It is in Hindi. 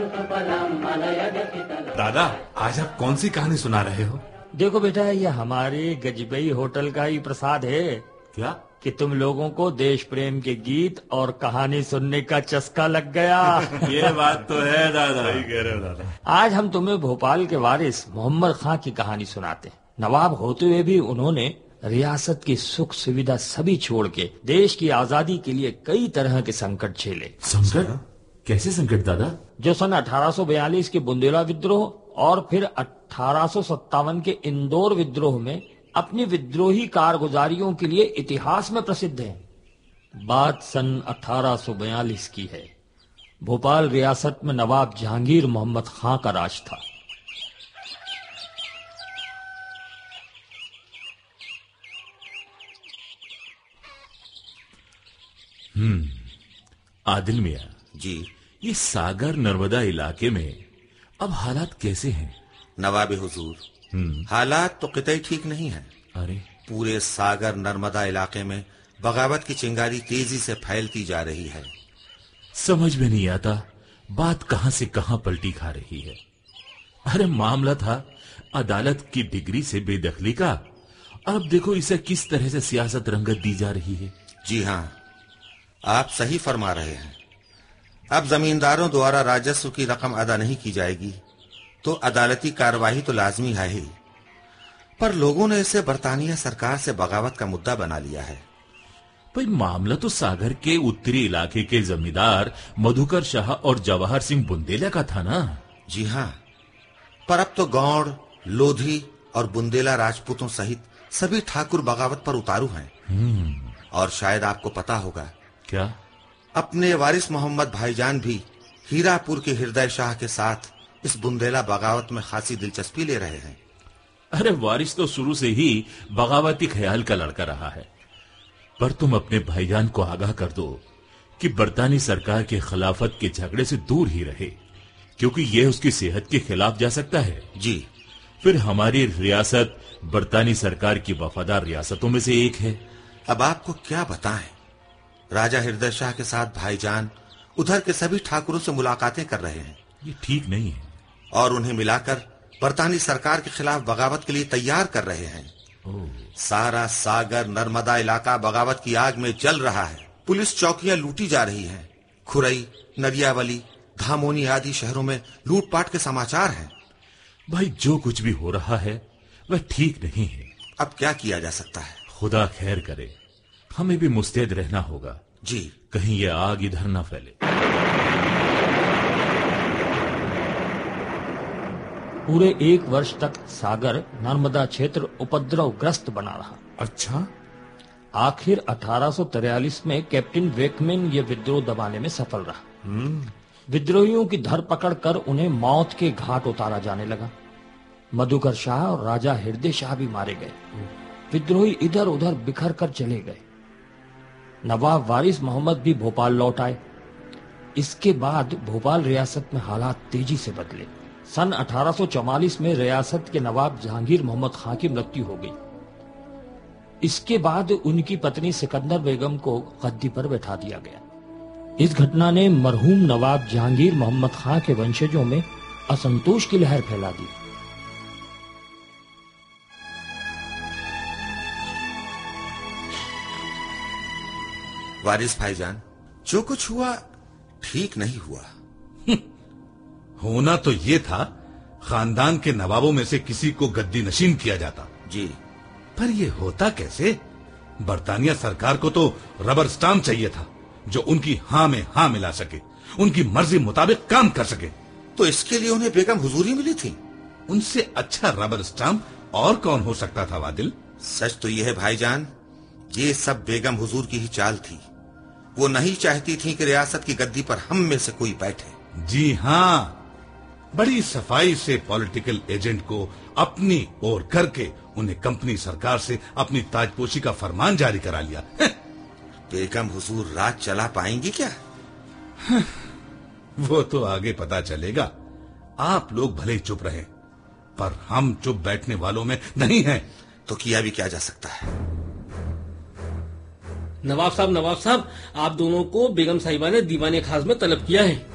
दादा, आज आप कौन सी कहानी सुना रहे हो? देखो बेटा, ये हमारे गजबई होटल का ही प्रसाद है। क्या? कि तुम लोगों को देश प्रेम के गीत और कहानी सुनने का चस्का लग गया। ये बात तो है दादा, सही कह रहे हो दादा। आज हम तुम्हें भोपाल के वारिस मोहम्मद खां की कहानी सुनाते हैं। नवाब होते हुए भी उन्होंने रियासत की सुख सुविधा सभी छोड़ के देश की आजादी के लिए कई तरह के संकट झेले। संकट? कैसे संकट दादा? जो सन 1842 के बुंदेला विद्रोह और फिर 1857 के इंदौर विद्रोह में अपनी विद्रोही कारगुजारियों के लिए इतिहास में प्रसिद्ध है। बात सन 1842 की है। भोपाल रियासत में नवाब जहांगीर मोहम्मद खां का राज था। आदिल मियां जी, ये सागर नर्मदा इलाके में अब हालात कैसे हैं? नवाब हुजूर, हालात तो कतई ठीक नहीं है। अरे, पूरे सागर नर्मदा इलाके में बगावत की चिंगारी तेजी से फैलती जा रही है। समझ में नहीं आता बात कहां से कहां पलटी खा रही है। अरे, मामला था अदालत की डिग्री से बेदखली का, और अब देखो इसे किस तरह से सियासत रंगत दी जा रही है। जी हाँ, आप सही फरमा रहे हैं। अब जमींदारों द्वारा राजस्व की रकम अदा नहीं की जाएगी तो अदालती कार्रवाई तो लाजमी है ही, पर लोगों ने इसे बरतानिया सरकार से बगावत का मुद्दा बना लिया है। भाई, मामला तो सागर के उत्तरी इलाके के जमींदार मधुकर शाह और जवाहर सिंह बुंदेला का था ना? जी हाँ, पर अब तो गौड़, लोधी और बुंदेला राजपूतों सहित सभी ठाकुर बगावत पर उतारू हैं। और शायद आपको पता होगा, क्या? अपने वारिस मोहम्मद भाईजान भी हीरापुर के हृदय शाह के साथ इस बुंदेला बगावत में खासी दिलचस्पी ले रहे हैं। अरे, वारिस तो शुरू से ही बगावती ख्याल का लड़का रहा है, पर तुम अपने भाईजान को आगाह कर दो कि बरतानी सरकार के खिलाफत के झगड़े से दूर ही रहे, क्योंकि यह उसकी सेहत के खिलाफ जा सकता है। जी, फिर हमारी रियासत बरतानी सरकार की वफादार रियासतों में से एक है। अब आपको क्या बताएं, राजा हृदय शाह के साथ भाईजान उधर के सभी ठाकुरों से मुलाकातें कर रहे हैं। ये ठीक नहीं है। और उन्हें मिलाकर बरतानी सरकार के खिलाफ बगावत के लिए तैयार कर रहे हैं। सारा सागर नर्मदा इलाका बगावत की आग में जल रहा है। पुलिस चौकियां लूटी जा रही हैं। खुरई, नरियावली, धामोनी आदि शहरों में लूटपाट के समाचार हैं। भाई, जो कुछ भी हो रहा है वह ठीक नहीं है। अब क्या किया जा सकता है? खुदा खैर करे, हमें भी मुस्तैद रहना होगा। जी, कहीं ये आग इधर न फैले। पूरे 1 वर्ष तक सागर नर्मदा क्षेत्र उपद्रवग्रस्त बना रहा। अच्छा? आखिर 1843 में कैप्टन वेकमैन ये विद्रोह दबाने में सफल रहा। विद्रोहियों की धरपकड़ कर उन्हें मौत के घाट उतारा जाने लगा। मधुकर शाह और राजा हृदय शाह भी मारे गए। विद्रोही इधर उधर बिखर कर चले गए। नवाब वारिस मोहम्मद भी भोपाल लौट आए। इसके बाद भोपाल रियासत में हालात तेजी से बदले। सन 1844 में रियासत के नवाब जहांगीर मोहम्मद खां की मृत्यु हो गई। इसके बाद उनकी पत्नी सिकंदर बेगम को गद्दी पर बैठा दिया गया। इस घटना ने मरहूम नवाब जहांगीर मोहम्मद खां के वंशजों में असंतोष की लहर फैला दी। वारिस भाईजान, जो कुछ हुआ ठीक नहीं हुआ। होना तो ये था, खानदान के नवाबों में से किसी को गद्दी नशीन किया जाता। जी, पर ये होता कैसे? बरतानिया सरकार को तो रबर स्टाम्प चाहिए था, जो उनकी हाँ में हाँ मिला सके, उनकी मर्जी मुताबिक काम कर सके। तो इसके लिए उन्हें बेगम हुजूरी मिली थी। उनसे अच्छा रबर स्टाम्प और कौन हो सकता था वादिल? सच तो यह है भाईजान, ये सब बेगम हुजूर की ही चाल थी। वो नहीं चाहती थी कि रियासत की गद्दी पर हम में से कोई बैठे। जी हाँ, बड़ी सफाई से पॉलिटिकल एजेंट को अपनी ओर करके उन्हें कंपनी सरकार से अपनी ताजपोशी का फरमान जारी करा लिया। बेगम हुजूर राज चला पाएंगी क्या? वो तो आगे पता चलेगा। आप लोग भले ही चुप रहे, पर हम चुप बैठने वालों में नहीं हैं। तो किया भी क्या जा सकता है? नवाब साहब, आप दोनों को बेगम साहिबा ने दीवाने खास में तलब किया है।